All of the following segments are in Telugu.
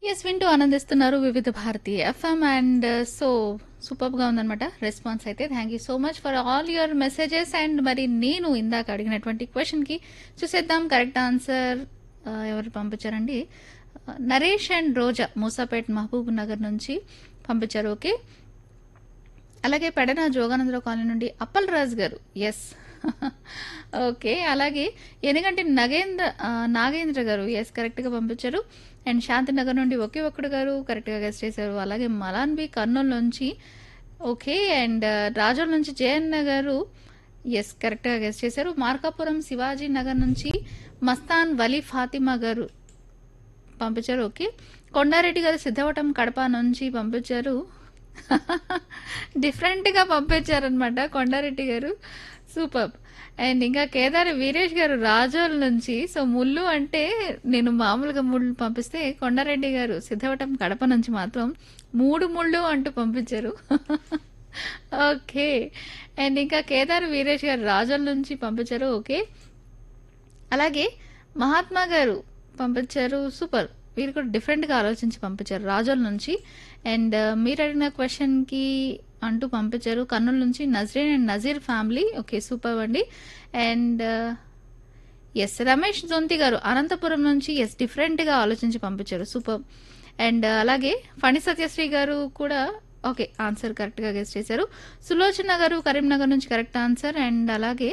యెస్. వింటూ ఆనందిస్తున్నారు వివిధ భారతి ఎఫ్ఎం అండ్ సో సూపర్‌గా ఉందనమాట రెస్పాన్స్ అయితే. Thank you so much for all your messages. And మరి నేను ఇందాక అడిగినటువంటి క్వెషన్‌కి చూసేద్దాం కరెక్ట్ ఆన్సర్ ఎవరు పంపించారండి. నరేష్ అండ్ రోజా మూసాపేట్ మహబూబ్ నగర్ నుంచి పంపించారు. ఓకే. అలాగే పెడన జోగానందరావు కాలనీ నుండి అప్పల్ రాజ్ గారు ఎస్. ఓకే. అలాగే ఎనగంటి నాగేంద్ర గారు ఎస్ కరెక్ట్‌గా పంపించారు. అండ్ శాంతినగర్ నుండి ఒకే ఒక్కడు గారు కరెక్ట్‌గా గెస్ చేశారు. అలాగే మలాన్బి కర్నూలు నుంచి ఓకే. అండ్ రాజోల్ నుంచి జయన్న గారు ఎస్ కరెక్ట్‌గా గెస్ చేశారు. మార్కాపురం శివాజీ నగర్ నుంచి మస్తాన్ వలీ ఫాతిమా గారు పంపించారు. ఓకే. కొండారెడ్డి గారు సిద్ధవటం కడప నుంచి పంపించారు. డిఫరెంట్‌గా పంపించారనమాట కొండారెడ్డి గారు. సూపర్. అండ్ ఇంకా కేదారి వీరేష్ గారు రాజోల్ నుంచి సో ముళ్ళు అంటే నేను మామూలుగా ముళ్ళు పంపిస్తే కొండారెడ్డి గారు సిద్ధవటం కడప నుంచి మాత్రం 3 ముళ్ళు అంటూ పంపించారు. ఓకే. అండ్ ఇంకా కేదారి వీరేష్ గారు రాజోల్ నుంచి పంపించారు. ఓకే. అలాగే మహాత్మా గారు పంపించారు. సూపర్. వీరు కూడా డిఫరెంట్‌గా ఆలోచించి పంపించారు రాజోల్ నుంచి. అండ్ మీరు అడిగిన క్వశ్చన్‌కి అంటూ పంపించారు కర్నూలు నుంచి Nazreen and Nazir family. Okay super అండి. అండ్ ఎస్ రమేష్ జొంతి గారు అనంతపురం నుంచి ఎస్ డిఫరెంట్‌గా ఆలోచించి పంపించారు. సూపర్. అండ్ అలాగే ఫణి సత్యశ్రీ గారు కూడా ఓకే ఆన్సర్ కరెక్ట్‌గా గెస్ చేశారు. సులోచన గారు కరీంనగర్ నుంచి కరెక్ట్ ఆన్సర్. అండ్ అలాగే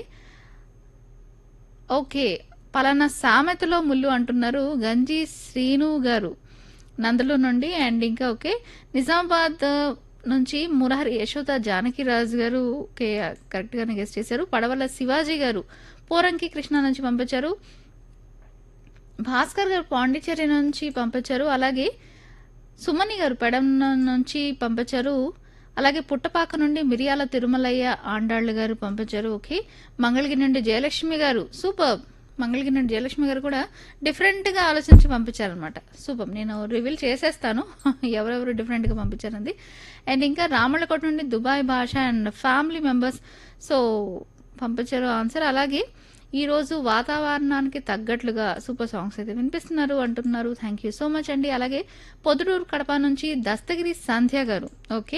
ఓకే పలానా సామెతలో ముళ్ళు అంటున్నారు గంజి శ్రీను గారు నందలు నుండి. అండ్ ఇంకా ఓకే నిజామాబాద్ నుంచి మురహరి యశోద జానకిరాజు గారు ఓకే కరెక్ట్గానే గెస్ట్ చేశారు. పడవల శివాజీ గారు పోరంకి కృష్ణ నుంచి పంపించారు. భాస్కర్ గారు పాండిచేరి నుంచి పంపించారు. అలాగే సుమని గారు పెడం నుంచి పంపించారు. అలాగే పుట్టపాక నుండి మిరియాల తిరుమలయ్య ఆండాళ్ళు గారు పంపించారు. ఓకే. మంగళగిరి నుండి జయలక్ష్మి గారు సూపర్. మంగళగిరి నుండి జయలక్ష్మి గారు కూడా డిఫరెంట్‌గా ఆలోచించి పంపించారనమాట. సూపర్. నేను రివీల్ చేసేస్తాను ఎవరెవరు డిఫరెంట్‌గా పంపించారంది. అండ్ ఇంకా రామళ్ళకోట నుండి దుబాయ్ భాష అండ్ ఫ్యామిలీ మెంబర్స్ సో పంపించారు ఆన్సర్. అలాగే ఈరోజు వాతావరణానికి తగ్గట్లుగా సూపర్ సాంగ్స్ అయితే వినిపిస్తున్నారు అంటున్నారు. థ్యాంక్ యూ సో మచ్ అండి. అలాగే పొద్దుటూరు కడప నుంచి దస్తగిరి సంధ్య గారు ఓకే.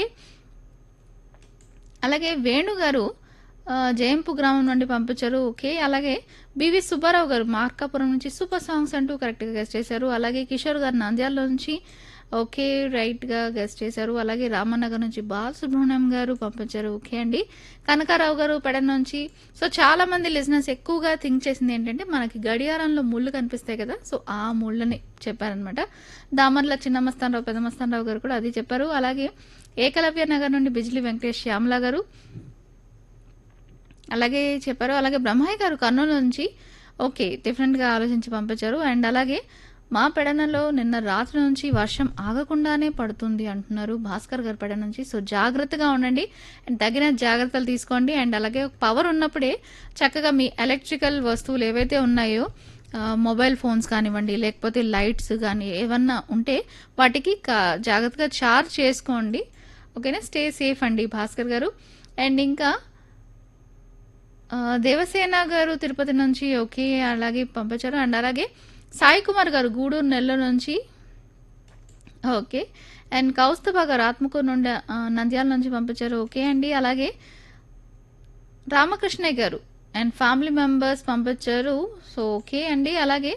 అలాగే వేణు గారు జయంపు గ్రామం నుండి పంపించారు. ఓకే. అలాగే బివి సుబ్బారావు గారు మార్కాపురం నుంచి సూపర్ సాంగ్స్ అంటూ కరెక్ట్గా గెస్ట్ చేశారు. అలాగే కిషోర్ గారు నంద్యాల నుంచి ఓకే రైట్గా గెస్ట్ చేశారు. అలాగే రామనగర్ నుంచి బాలసుబ్రహ్మణ్యం గారు పంపించారు. ఓకే అండి. కనకారావు గారు పెడన్ నుంచి సో చాలా మంది లిజనర్స్ ఎక్కువగా థింక్ చేసింది ఏంటంటే మనకి గడియారంలో ముళ్ళు కనిపిస్తాయి కదా సో ఆ ముళ్ళని చెప్పారనమాట. దామర్ల చిన్నమస్తానరావు పెద్దమస్తానరావు గారు కూడా అది చెప్పారు. అలాగే ఏకలవ్య నగర్ నుండి బిజ్లీ వెంకటేష్ శ్యామల గారు అలాగే చెప్పారు. అలాగే బ్రహ్మయ్య గారు కర్నూలు నుంచి ఓకే డిఫరెంట్‌గా ఆలోచించి పంపించారు. అండ్ అలాగే మా పెడనలో నిన్న రాత్రి నుంచి వర్షం ఆగకుండానే పడుతుంది అంటున్నారు భాస్కర్ గారు పెడ నుంచి. సో జాగ్రత్తగా ఉండండి అండ్ తగిన జాగ్రత్తలు తీసుకోండి. అండ్ అలాగే పవర్ ఉన్నప్పుడే చక్కగా మీ ఎలక్ట్రికల్ వస్తువులు ఏవైతే ఉన్నాయో మొబైల్ ఫోన్స్ కానివ్వండి లేకపోతే లైట్స్ కానీ ఏమన్నా ఉంటే వాటికి జాగ్రత్తగా ఛార్జ్ చేసుకోండి. ఓకేనా. స్టే సేఫ్ అండి భాస్కర్ గారు. అండ్ ఇంకా దేవసేన గారు తిరుపతి నుంచి ఓకే అలాగే పంపించారు. అండ్ అలాగే సాయి కుమార్ గారు గూడూరు నెల్లూరు నుంచి ఓకే. అండ్ కౌస్తభ గారు ఆత్మకూరు నుండి నంద్యాల నుంచి పంపించారు. ఓకే అండి. అలాగే రామకృష్ణయ్య గారు అండ్ ఫ్యామిలీ మెంబర్స్ పంపించారు. సో ఓకే అండి. అలాగే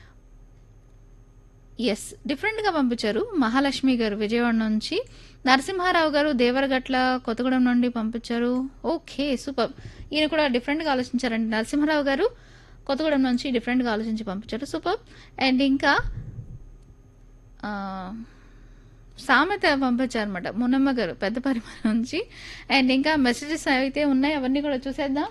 ఎస్ డిఫరెంట్‌గా పంపించారు మహాలక్ష్మి గారు విజయవాడ నుంచి. నరసింహారావు గారు దేవరగట్ల కొత్తగూడెం నుండి పంపించారు. Okay super. ఈయన కూడా డిఫరెంట్‌గా ఆలోచించారండి. నరసింహారావు గారు కొత్తగూడెం నుంచి డిఫరెంట్‌గా ఆలోచించి పంపించారు. సూపర్. అండ్ ఇంకా సామెత పంపించారనమాట మునమ్మ గారు పెద్ద పరిమాణం నుంచి. అండ్ ఇంకా మెసేజెస్ అయితే ఉన్నాయి అవన్నీ కూడా చూసేద్దాం.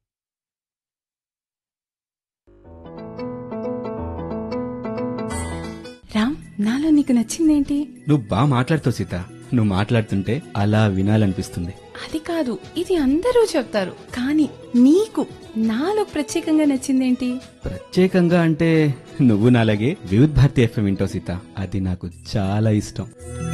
రామ్ నాలో నీకు నచ్చిందేంటి? నువ్వు బాగా మాట్లాడుతావు సీత. నువ్వు మాట్లాడుతుంటే అలా వినాలనిపిస్తుంది. అది కాదు ఇది అందరూ చెప్తారు కానీ నీకు నాలో ప్రత్యేకంగా నచ్చిందేంటి? ప్రత్యేకంగా అంటే నువ్వు నాలాగే వివిధ భారతి ఎఫ్ఎం వింటావు సీత. అది నాకు చాలా ఇష్టం.